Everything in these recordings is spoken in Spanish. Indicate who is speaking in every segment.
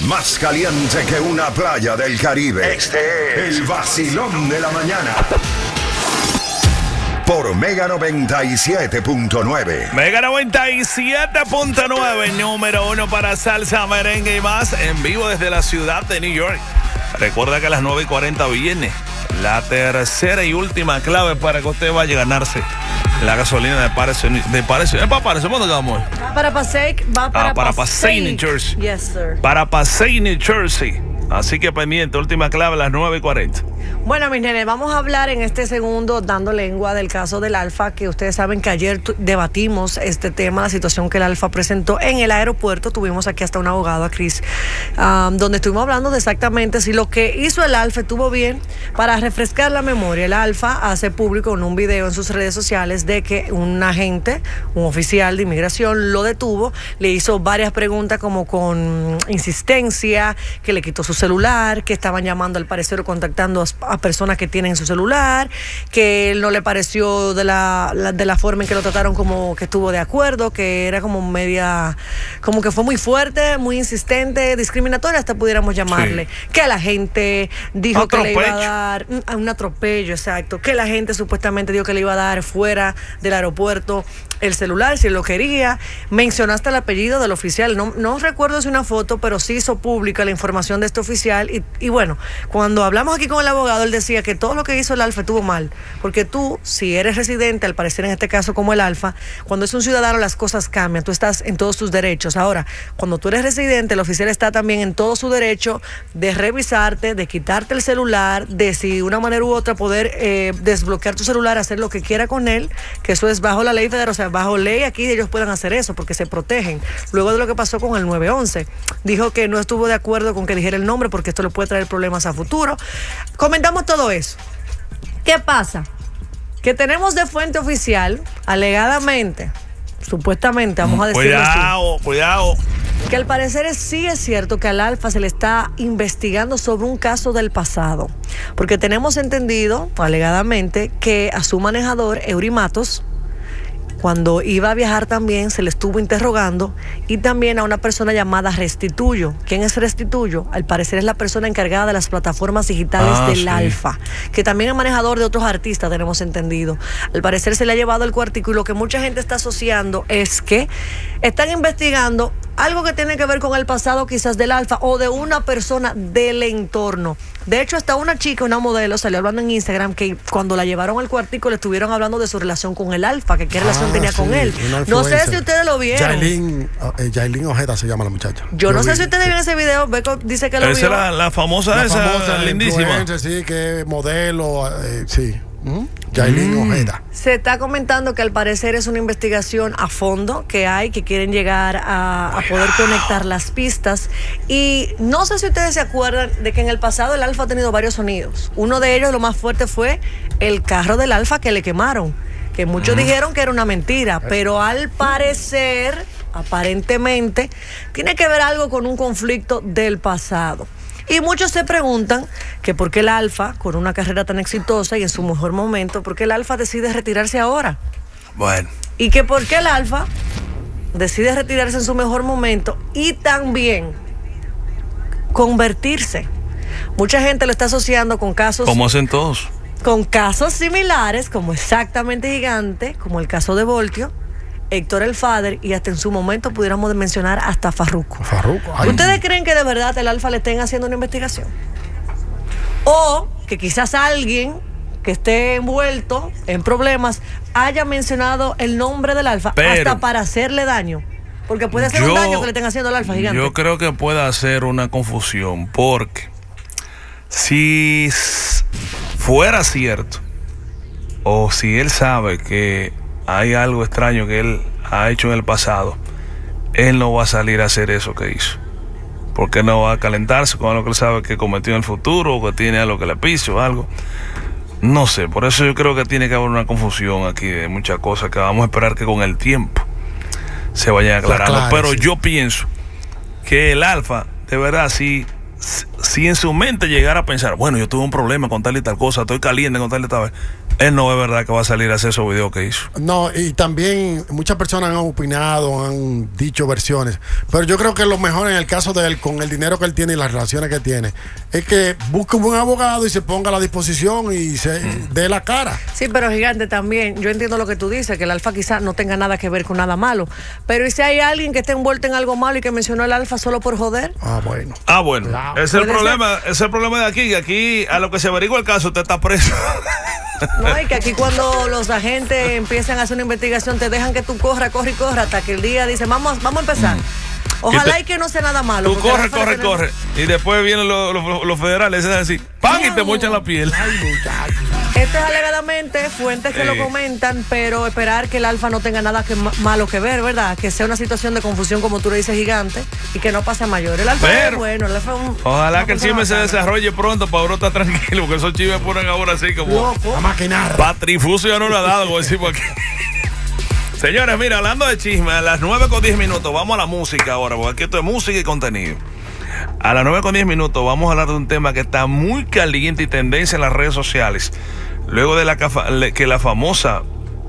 Speaker 1: más caliente que una playa del Caribe. Este es el vacilón de la mañana. Por Mega 97.9.
Speaker 2: Mega 97.9, número 1 para salsa, merengue y más, en vivo desde la ciudad de New York. Recuerda que a las 9:40 viene la tercera y última clave para que usted vaya a ganarse la gasolina de Parece. ¿Para Parece? ¿Dónde vamos?
Speaker 3: Para Passaic,
Speaker 2: para Passaic, New Jersey.
Speaker 3: Yes, sir.
Speaker 2: Para Passaic, New Jersey. Así que pendiente, última clave a las 9:40.
Speaker 3: Bueno, mis nenes, vamos a hablar en este segundo, dando lengua, del caso del Alfa, que ustedes saben que ayer debatimos este tema, la situación que el Alfa presentó en el aeropuerto. Tuvimos aquí hasta un abogado, a Chris, donde estuvimos hablando de exactamente si lo que hizo el Alfa estuvo bien. Para refrescar la memoria, el Alfa hace público en un video en sus redes sociales de que un agente, un oficial de inmigración, lo detuvo, le hizo varias preguntas como con insistencia, que le quitó su celular, que estaban llamando al parecer o contactando a personas que tienen su celular, que él no le pareció de la forma en que lo trataron, como que estuvo de acuerdo, que era como media, como que fue muy fuerte, muy insistente, discriminatoria, hasta pudiéramos llamarle. Sí. Que la gente dijo que le iba a dar un atropello, exacto, que la gente supuestamente dijo que le iba a dar fuera del aeropuerto el celular si él lo quería. Mencionaste el apellido del oficial, no recuerdo si una foto, pero sí hizo pública la información de este oficial. Y bueno, cuando hablamos aquí con el abogado, él decía que todo lo que hizo el Alfa estuvo mal, porque tú, si eres residente, al parecer en este caso como el Alfa, cuando es un ciudadano las cosas cambian, tú estás en todos tus derechos. Ahora, cuando tú eres residente, el oficial está también en todo su derecho de revisarte, de quitarte el celular, de si de una manera u otra poder desbloquear tu celular, hacer lo que quiera con él, que eso es bajo la ley federal, o sea, bajo ley aquí ellos pueden hacer eso porque se protegen. Luego de lo que pasó con el 911, dijo que no estuvo de acuerdo con que dijera el nombre porque esto le puede traer problemas a futuro. Comentamos todo eso. ¿Qué pasa? Que tenemos de fuente oficial, alegadamente, supuestamente, vamos a decirlo así,
Speaker 2: cuidado,
Speaker 3: que al parecer sí es cierto que al Alfa se le está investigando sobre un caso del pasado, porque tenemos entendido, alegadamente, que a su manejador, Eury Matos, cuando iba a viajar también se le estuvo interrogando, y también a una persona llamada Restituyo. ¿Quién es Restituyo? Al parecer es la persona encargada de las plataformas digitales del Alfa, que también es manejador de otros artistas, tenemos entendido. Al parecer se le ha llevado el cuartico, y lo que mucha gente está asociando es que están investigando algo que tiene que ver con el pasado quizás del Alfa o de una persona del entorno. De hecho, hasta una chica, una modelo, salió hablando en Instagram que cuando la llevaron al cuartico le estuvieron hablando de su relación con el Alfa, que qué relación tenía con él. No sé si ustedes lo vieron.
Speaker 4: Yailin Ojeda se llama la muchacha.
Speaker 3: Yo no sé si ustedes vieron ese video. Beco dice que lo vio.
Speaker 2: Esa es la famosa, lindísima.
Speaker 4: Sí, que modelo, sí. Yailin Ojeda.
Speaker 3: Se está comentando que al parecer es una investigación a fondo que hay, que quieren llegar a poder conectar las pistas. Y no sé si ustedes se acuerdan de que en el pasado el Alfa ha tenido varios sonidos. Uno de ellos, lo más fuerte, fue el carro del Alfa que le quemaron, que muchos dijeron que era una mentira, pero al parecer, aparentemente, tiene que ver algo con un conflicto del pasado. Y muchos se preguntan que por qué el Alfa, con una carrera tan exitosa y en su mejor momento, por qué el Alfa decide retirarse ahora.
Speaker 2: Bueno.
Speaker 3: Y que por qué el Alfa decide retirarse en su mejor momento y también convertirse. Mucha gente lo está asociando con casos...
Speaker 2: Como hacen todos.
Speaker 3: Con casos similares, como Exactamente Gigante, como el caso de Voltio, Héctor el Father, y hasta en su momento pudiéramos mencionar hasta Farruko. ¿Ustedes creen que de verdad el Alfa le estén haciendo una investigación? O que quizás alguien que esté envuelto en problemas haya mencionado el nombre del Alfa, hasta para hacerle daño? Porque puede ser un daño que le estén haciendo al Alfa Gigante.
Speaker 2: Yo creo que puede hacer una confusión, porque si fuera cierto, o si él sabe que hay algo extraño que él ha hecho en el pasado, él no va a salir a hacer eso que hizo, porque no va a calentarse con lo que él sabe que cometió en el futuro, o que tiene algo que le piso o algo. No sé, por eso yo creo que tiene que haber una confusión aquí de muchas cosas que vamos a esperar que con el tiempo se vayan aclarando. Claro, pero sí. Yo pienso que el Alfa, de verdad, si en su mente llegara a pensar, bueno, yo tuve un problema con tal y tal cosa, estoy caliente con tal y tal vez, Él no es verdad que va a salir a hacer esos videos que hizo.
Speaker 4: No, y también muchas personas han opinado, han dicho versiones, pero yo creo que lo mejor en el caso de él, con el dinero que él tiene y las relaciones que tiene, es que busque un buen abogado y se ponga a la disposición y se dé la cara.
Speaker 3: Sí, pero Gigante, también, yo entiendo lo que tú dices, que el Alfa quizás no tenga nada que ver con nada malo, pero ¿y si hay alguien que esté envuelto en algo malo y que mencionó el Alfa solo por joder?
Speaker 4: Bueno.
Speaker 2: Claro. Ese es el problema de aquí, que aquí a lo que se averigua el caso usted está preso.
Speaker 3: No, y que aquí cuando los agentes empiezan a hacer una investigación te dejan que tú corra hasta que el día dice vamos a empezar. Ojalá y que no sea nada malo.
Speaker 2: Tú corre. Y después vienen los federales y dicen así, ¡pam! Y te mochan la piel.
Speaker 4: Ay, muchacho.
Speaker 3: Esto es alegadamente fuentes que lo comentan, pero esperar que el Alfa no tenga nada malo que ver, ¿verdad? Que sea una situación de confusión, como tú le dices, Gigante, y que no pase a mayor. El Alfa es bueno, el Alfa es
Speaker 2: ojalá que el chisme se desarrolle pronto para uno estar tranquilo, porque esos chismes ponen ahora así como
Speaker 4: a maquinar.
Speaker 2: Patrifuso ya no lo ha dado, como decimos aquí. Señores, mira, hablando de chisme, a las 9:10, vamos a la música ahora, porque aquí esto es música y contenido. A las 9:10 vamos a hablar de un tema que está muy caliente y tendencia en las redes sociales. Luego de que la famosa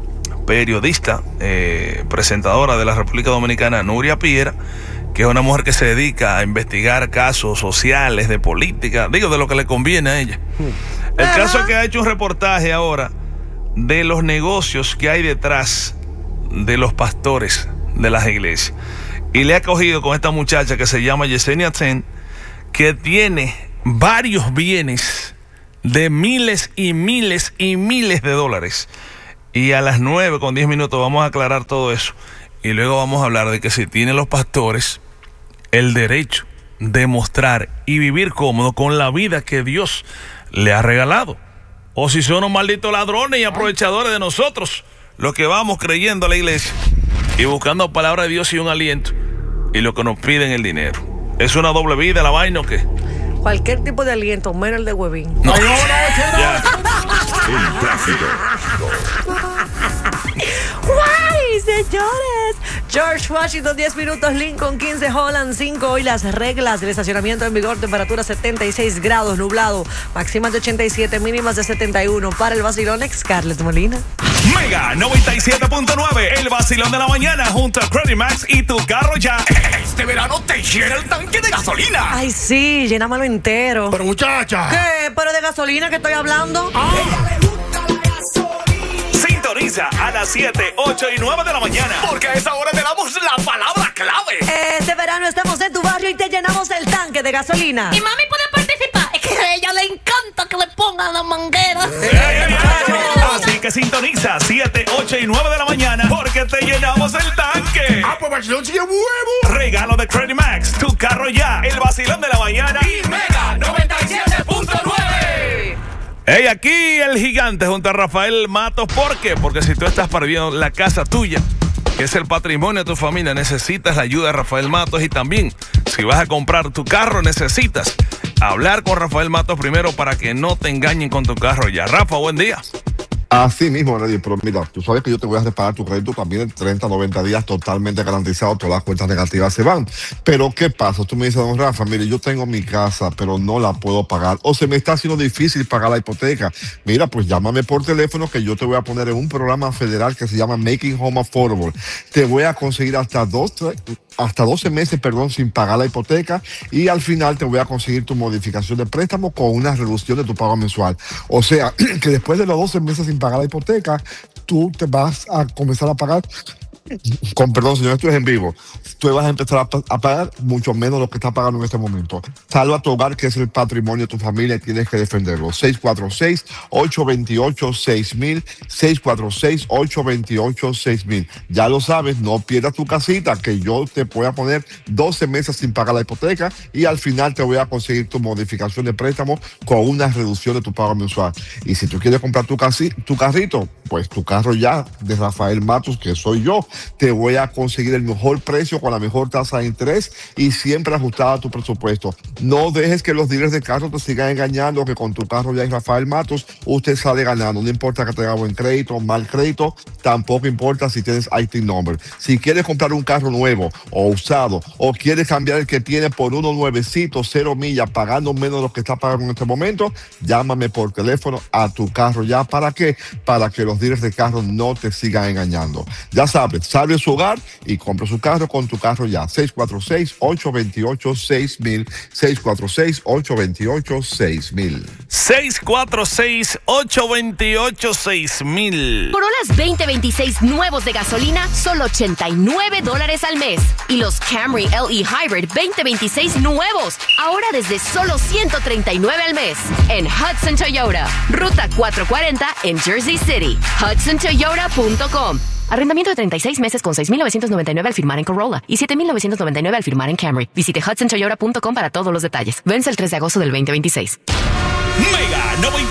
Speaker 2: periodista, presentadora de la República Dominicana, Nuria Piera, que es una mujer que se dedica a investigar casos sociales, de política, de lo que le conviene a ella. El caso es que ha hecho un reportaje ahora de los negocios que hay detrás de los pastores de las iglesias. Y le ha cogido con esta muchacha que se llama Yesenia Ten, que tiene varios bienes de miles y miles y miles de dólares. Y a las 9:10 vamos a aclarar todo eso. Y luego vamos a hablar de que si tienen los pastores el derecho de mostrar y vivir cómodo con la vida que Dios le ha regalado, o si son unos malditos ladrones y aprovechadores de nosotros, los que vamos creyendo a la iglesia y buscando palabra de Dios y un aliento, y lo que nos piden el dinero. ¿Es una doble vida la vaina o qué?
Speaker 3: Cualquier tipo de aliento, menos el de huevín.
Speaker 2: No.
Speaker 1: El tráfico.
Speaker 3: ¡Guay, señores! George Washington, 10 minutos. Lincoln, 15. Holland, 5. Hoy las reglas del estacionamiento en vigor. Temperatura 76 grados, nublado. Máximas de 87, mínimas de 71. Para el vacilón, Scarlett Molina.
Speaker 5: Mega 97.9, el vacilón de la mañana junto a Credit Max y tu carro ya. Este verano te llena el tanque de gasolina.
Speaker 3: Ay, sí, llénamelo entero.
Speaker 4: Pero muchacha.
Speaker 3: ¿Qué? ¿Pero de gasolina que estoy hablando?
Speaker 5: Sintoniza a las 7, 8 y 9 de la mañana, porque a esa hora te damos la palabra clave.
Speaker 3: Este verano estamos en tu barrio y te llenamos el tanque de gasolina.
Speaker 6: Y mami puede participar. Es que a ella le encanta que le pongan la manguera.
Speaker 5: Así que sintoniza 7, 8 y 9 de la mañana, porque te llenamos el tanque.
Speaker 4: Pues vacilón sigue huevo.
Speaker 5: Regalo de Credit Max, tu carro ya, el vacilón de la mañana y Mega 97.9.
Speaker 2: Hey, aquí el Gigante junto a Rafael Matos. ¿Por qué? Porque si tú estás perdiendo la casa tuya, que es el patrimonio de tu familia, necesitas la ayuda de Rafael Matos. Y también, si vas a comprar tu carro, necesitas hablar con Rafael Matos primero para que no te engañen con tu carro ya. Rafa, buen día.
Speaker 7: Así mismo, Nelly, pero mira, tú sabes que yo te voy a reparar tu crédito también en 30, 90 días totalmente garantizado, todas las cuentas negativas se van. Pero ¿qué pasa? Tú me dices, don Rafa, mire, yo tengo mi casa, pero no la puedo pagar, o se me está haciendo difícil pagar la hipoteca. Mira, pues llámame por teléfono que yo te voy a poner en un programa federal que se llama Making Home Affordable. Te voy a conseguir hasta 12 meses, sin pagar la hipoteca, y al final te voy a conseguir tu modificación de préstamo con una reducción de tu pago mensual. O sea, que después de los 12 meses sin pagar la hipoteca, tú te vas a comenzar a pagar, señor, esto es en vivo, tú vas a empezar a pagar mucho menos de lo que estás pagando en este momento. Salva tu hogar, que es el patrimonio de tu familia, y tienes que defenderlo. 646-828-6000, 646-828-6000. Ya lo sabes, no pierdas tu casita, que yo te voy a poner 12 meses sin pagar la hipoteca, y al final te voy a conseguir tu modificación de préstamo con una reducción de tu pago mensual. Y si tú quieres comprar tu carrito, pues tu carro ya de Rafael Matos, que soy yo, te voy a conseguir el mejor precio con la mejor tasa de interés y siempre ajustada a tu presupuesto. No dejes que los dealers de carro te sigan engañando que con tu carro ya es Rafael Matos, usted sale ganando. No importa que tenga buen crédito, mal crédito, tampoco importa si tienes IT number. Si quieres comprar un carro nuevo o usado o quieres cambiar el que tiene por uno nuevecito, 0 millas, pagando menos de lo que está pagando en este momento, llámame por teléfono a Tu Carro Ya. ¿Para qué? Para que los dealers de carro no te sigan engañando. Ya sabes, salve su hogar y compra su carro con Tu Carro Ya. 646-828-6000. 646-828-6000.
Speaker 2: 646-828-6000.
Speaker 6: Corollas 2026 nuevos de gasolina, solo $89 al mes. Y los Camry LE Hybrid 2026 nuevos, ahora desde solo $139 al mes. En Hudson Toyota, Ruta 440 en Jersey City. HudsonToyota.com. Arrendamiento de 36 meses con $6,999 al firmar en Corolla y $7,999 al firmar en Camry. Visite HudsonToyota.com para todos los detalles. Vence el 3 de agosto del 2026.
Speaker 5: Mega 90.